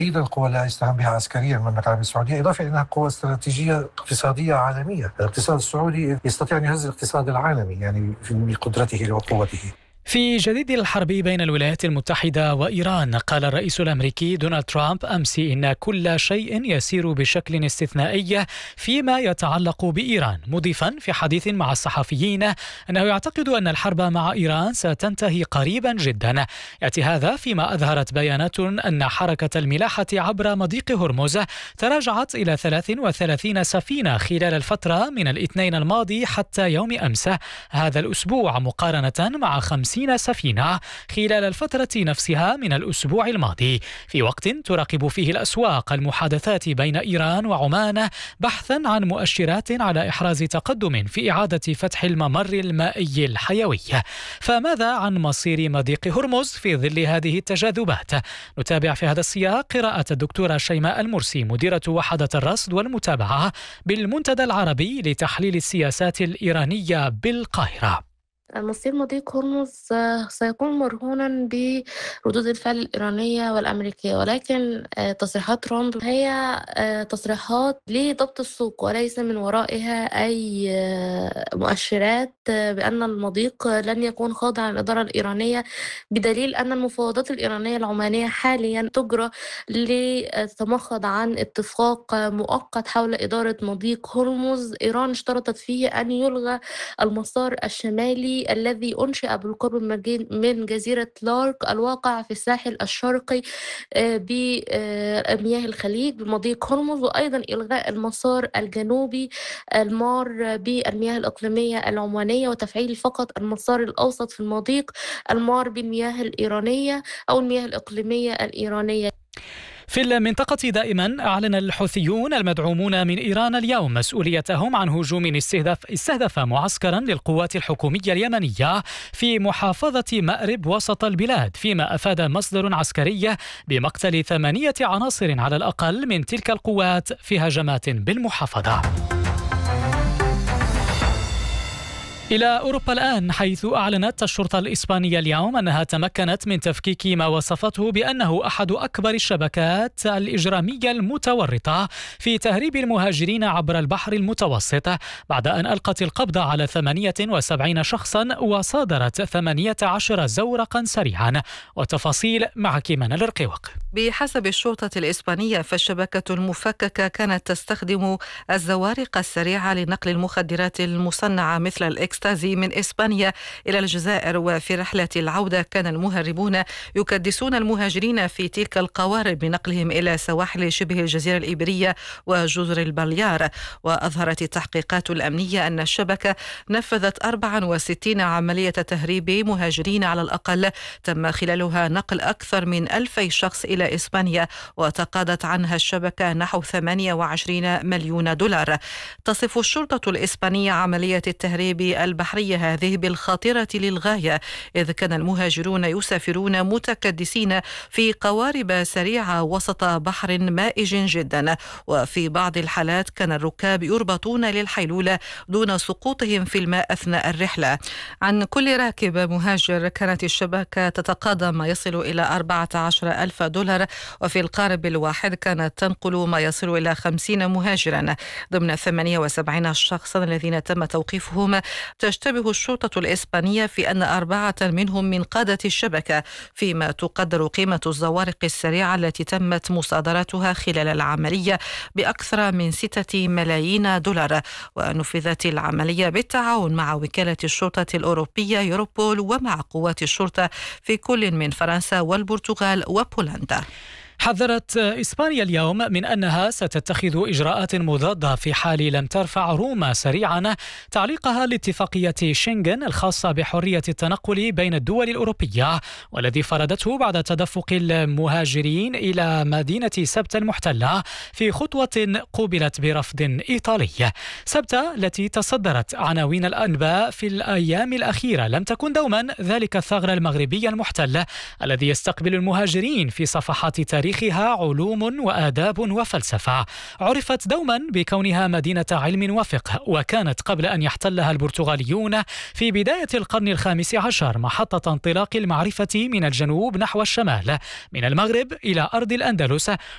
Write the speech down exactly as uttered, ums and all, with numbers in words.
أكيد القوى لا يستهان بها عسكريا المملكة العربية السعودية، إضافة إلى أنها قوة استراتيجية اقتصادية عالمية. الاقتصاد السعودي يستطيع أن يهز الاقتصاد العالمي يعني في بقدرته وقوته. في جديد الحرب بين الولايات المتحدة وإيران، قال الرئيس الأمريكي دونالد ترامب أمس إن كل شيء يسير بشكل استثنائي فيما يتعلق بإيران، مضيفا في حديث مع الصحفيين أنه يعتقد أن الحرب مع إيران ستنتهي قريبا جدا. يأتي هذا فيما أظهرت بيانات أن حركة الملاحة عبر مضيق هرمز تراجعت إلى ثلاث وثلاثين سفينة خلال الفترة من الاثنين الماضي حتى يوم أمس هذا الأسبوع، مقارنة مع خمسين سفينة خلال الفترة نفسها من الأسبوع الماضي، في وقت تراقب فيه الأسواق المحادثات بين إيران وعمان بحثا عن مؤشرات على إحراز تقدم في إعادة فتح الممر المائي الحيوي. فماذا عن مصير مضيق هرمز في ظل هذه التجاذبات؟ نتابع في هذا السياق قراءة الدكتورة شيماء المرسي، مديرة وحدة الرصد والمتابعة بالمنتدى العربي لتحليل السياسات الإيرانية بالقاهرة. المصير مضيق هرمز آه، سيكون مرهونا بردود الفعل الإيرانية والأمريكية، ولكن آه، تصريحات ترامب هي آه، تصريحات لضبط السوق وليس من ورائها أي آه، مؤشرات آه، بأن المضيق لن يكون خاضعا للإدارة الإيرانية، بدليل أن المفاوضات الإيرانية العمانية حاليا تجرى لتتمخض عن اتفاق مؤقت حول إدارة مضيق هرمز. إيران اشترطت فيه أن يلغى المسار الشمالي الذي أنشئ بالقرب من جزيرة لارك الواقع في الساحل الشرقي بمياه الخليج بمضيق هرمز، وأيضا إلغاء المسار الجنوبي المار بالمياه الإقليمية العمانية وتفعيل فقط المسار الأوسط في المضيق المار بالمياه الإيرانية أو المياه الإقليمية الإيرانية. في المنطقة دائما أعلن الحوثيون المدعومون من إيران اليوم مسؤوليتهم عن هجوم استهدف, استهدف معسكرا للقوات الحكومية اليمنية في محافظة مأرب وسط البلاد، فيما أفاد مصدر عسكري بمقتل ثمانية عناصر على الأقل من تلك القوات في هجمات بالمحافظة. إلى أوروبا الآن، حيث أعلنت الشرطة الإسبانية اليوم أنها تمكنت من تفكيك ما وصفته بأنه أحد أكبر الشبكات الإجرامية المتورطة في تهريب المهاجرين عبر البحر المتوسط، بعد أن ألقت القبض على ثمانية وسبعين شخصا وصادرت ثمانية عشر زورقا سريعا. وتفاصيل مع كيمان الرقيوق. بحسب الشرطة الإسبانية، فالشبكة المفككة كانت تستخدم الزوارق السريعة لنقل المخدرات المصنعة مثل الإكستازي من إسبانيا إلى الجزائر، وفي رحلة العودة كان المهربون يكدسون المهاجرين في تلك القوارب بنقلهم إلى سواحل شبه الجزيرة الإيبيرية وجزر البليار. وأظهرت التحقيقات الأمنية أن الشبكة نفذت أربعة وستين عملية تهريب مهاجرين على الأقل، تم خلالها نقل أكثر من ألفي شخص إلى إسبانيا، وتقاضت عنها الشبكة نحو ثمانية وعشرين مليون دولار. تصف الشرطة الإسبانية عملية التهريب البحرية هذه بالخطيرة للغاية، إذ كان المهاجرون يسافرون متكدسين في قوارب سريعة وسط بحر مائج جدا، وفي بعض الحالات كان الركاب يربطون للحيلولة دون سقوطهم في الماء أثناء الرحلة. عن كل راكب مهاجر كانت الشبكة تتقاضى ما يصل إلى أربعة عشر ألف دولار، وفي القارب الواحد كانت تنقل ما يصل إلى خمسين مهاجرا. ضمن ثمانية وسبعين شخصا الذين تم توقيفهم، تشتبه الشرطة الإسبانية في أن أربعة منهم من قادة الشبكة، فيما تقدر قيمة الزوارق السريعة التي تمت مصادرتها خلال العملية بأكثر من ستة ملايين دولار. ونفذت العملية بالتعاون مع وكالة الشرطة الأوروبية يوروبول ومع قوات الشرطة في كل من فرنسا والبرتغال وبولندا. حذرت إسبانيا اليوم من أنها ستتخذ إجراءات مضادة في حال لم ترفع روما سريعا تعليقها لاتفاقية شنغن الخاصة بحرية التنقل بين الدول الأوروبية، والذي فرضته بعد تدفق المهاجرين إلى مدينة سبتة المحتلة في خطوة قوبلت برفض إيطالي. سبتة التي تصدرت عناوين الأنباء في الأيام الأخيرة لم تكن دوما ذلك الثغر المغربي المحتل الذي يستقبل المهاجرين في صفحات تاريخ تاريخها علوم وآداب وفلسفة. عرفت دوما بكونها مدينة علم وفقه، وكانت قبل أن يحتلها البرتغاليون في بداية القرن الخامس عشر محطة انطلاق المعرفة من الجنوب نحو الشمال، من المغرب إلى أرض الأندلس،